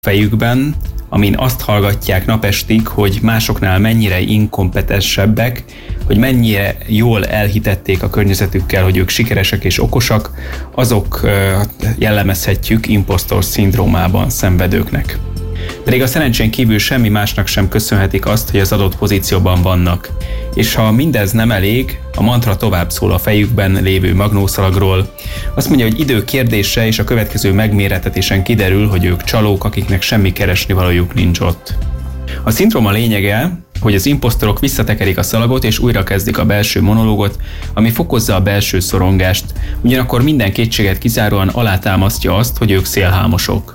fejükben, amin azt hallgatják napestig, hogy másoknál mennyire inkompetensebbek, hogy mennyire jól elhitették a környezetükkel, hogy ők sikeresek és okosak, azok jellemezhetjük impostor szindrómában szenvedőknek. Pedig a szerencsén kívül semmi másnak sem köszönhetik azt, hogy az adott pozícióban vannak. És ha mindez nem elég, a mantra tovább szól a fejükben lévő magnószalagról. Azt mondja, hogy idő kérdése, és a következő megméretetésen kiderül, hogy ők csalók, akiknek semmi keresnivalójuk nincs ott. A szindróma lényege, hogy az imposztorok visszatekerik a szalagot és újra kezdik a belső monológot, ami fokozza a belső szorongást, ugyanakkor minden kétséget kizáróan alátámasztja azt, hogy ők szélhámosok.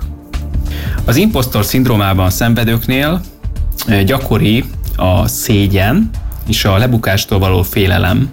Az imposztor szindrómában szenvedőknél gyakori a szégyen és a lebukástól való félelem,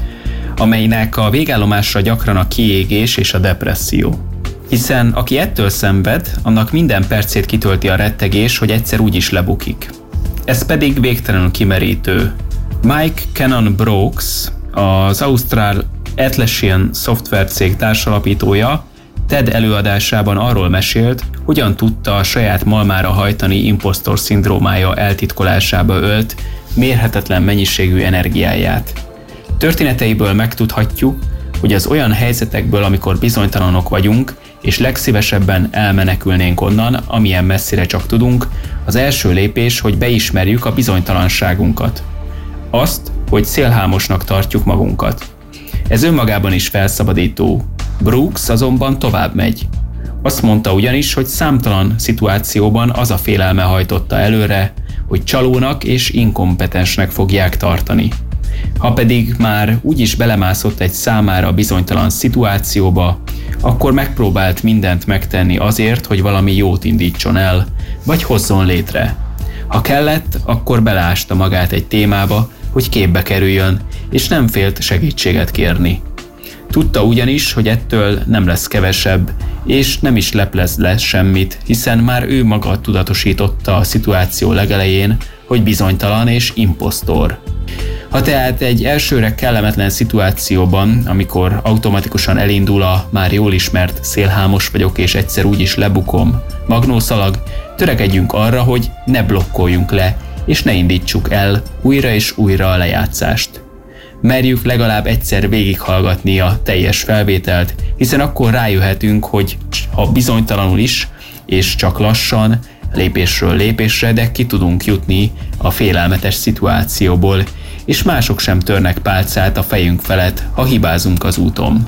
amelynek a végállomásra gyakran a kiégés és a depresszió. Hiszen aki ettől szenved, annak minden percét kitölti a rettegés, hogy egyszer úgyis lebukik. Ez pedig végtelenül kimerítő. Mike Cannon-Brookes, az ausztrál Atlassian szoftvercég társalapítója, TED előadásában arról mesélt, hogyan tudta a saját malmára hajtani imposztor szindrómája eltitkolásába ölt mérhetetlen mennyiségű energiáját. Történeteiből megtudhatjuk, hogy az olyan helyzetekből, amikor bizonytalanok vagyunk, és legszívesebben elmenekülnénk onnan, amilyen messzire csak tudunk, az első lépés, hogy beismerjük a bizonytalanságunkat. Azt, hogy szélhámosnak tartjuk magunkat. Ez önmagában is felszabadító. Brookes azonban tovább megy. Azt mondta ugyanis, hogy számtalan szituációban az a félelme hajtotta előre, hogy csalónak és inkompetensnek fogják tartani. Ha pedig már úgyis belemászott egy számára bizonytalan szituációba, akkor megpróbált mindent megtenni azért, hogy valami jót indítson el, vagy hozzon létre. Ha kellett, akkor beleásta magát egy témába, hogy képbe kerüljön, és nem félt segítséget kérni. Tudta ugyanis, hogy ettől nem lesz kevesebb, és nem is leplez le semmit, hiszen már ő maga tudatosította a szituáció legelején, hogy bizonytalan és imposztor. Ha tehát egy elsőre kellemetlen szituációban, amikor automatikusan elindul a már jól ismert szélhámos vagyok és egyszer úgyis lebukom magnószalag, törekedjünk arra, hogy ne blokkoljunk le, és ne indítsuk el újra és újra a lejátszást. Merjük legalább egyszer végighallgatni a teljes felvételt, hiszen akkor rájöhetünk, hogy ha bizonytalanul is, és csak lassan, lépésről lépésre, de ki tudunk jutni a félelmetes szituációból, és mások sem törnek pálcát a fejünk felett, ha hibázunk az úton.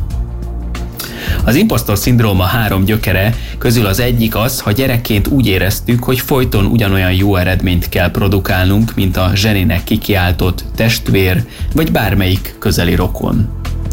Az imposztor szindróma 3 gyökere közül az egyik az, ha gyerekként úgy éreztük, hogy folyton ugyanolyan jó eredményt kell produkálnunk, mint a zseninek kikiáltott testvér, vagy bármelyik közeli rokon.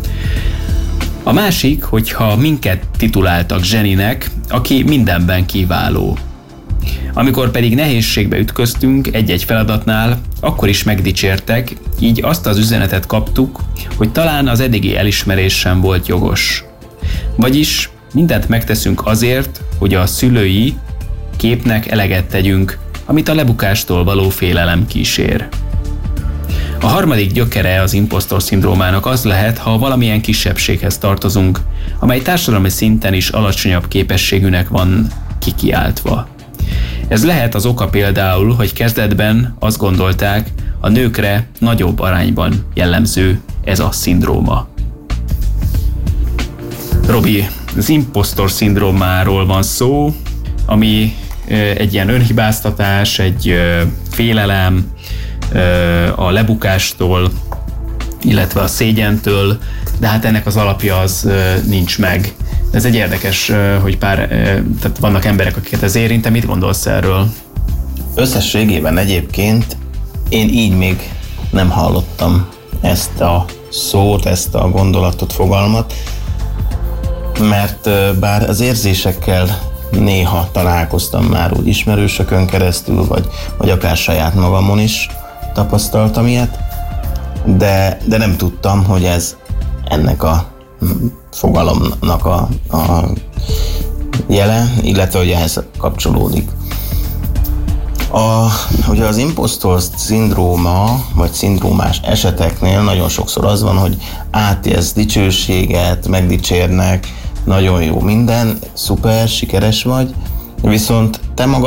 A másik, hogyha minket tituláltak zseninek, aki mindenben kiváló. Amikor pedig nehézségbe ütköztünk egy-egy feladatnál, akkor is megdicsértek, így azt az üzenetet kaptuk, hogy talán az eddigi elismerés sem volt jogos. Vagyis mindent megteszünk azért, hogy a szülői képnek eleget tegyünk, amit a lebukástól való félelem kísér. A harmadik gyökere az imposztor szindrómának az lehet, ha valamilyen kisebbséghez tartozunk, amely társadalmi szinten is alacsonyabb képességűnek van kikiáltva. Ez lehet az oka például, hogy kezdetben azt gondolták, a nőkre nagyobb arányban jellemző ez a szindróma. Robi, az imposztor szindrómáról van szó, ami egy ilyen önhibáztatás, egy félelem a lebukástól, illetve a szégyentől, de hát ennek az alapja az nincs meg. Ez egy érdekes, hogy tehát vannak emberek, akiket ez érint. Te mit gondolsz erről? Összességében egyébként én így még nem hallottam ezt a szót, ezt a gondolatot, fogalmat, mert bár az érzésekkel néha találkoztam már úgy ismerősökön keresztül, vagy akár saját magamon is tapasztaltam ilyet, de nem tudtam, hogy ez ennek a fogalomnak a jele, illetve hogy ehhez kapcsolódik. Ugye az imposztor szindróma, vagy szindrómás eseteknél nagyon sokszor az van, hogy átélsz dicsőséget, megdicsérnek, nagyon jó minden, szuper, sikeres vagy, Viszont te magad